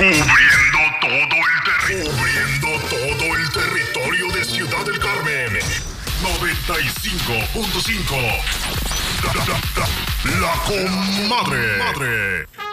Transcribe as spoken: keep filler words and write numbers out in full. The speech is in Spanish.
Cubriendo todo el terreno. Cubriendo todo el territorio de Ciudad del Carmen. noventa y cinco punto cinco. La, la, la, la comadre. Madre.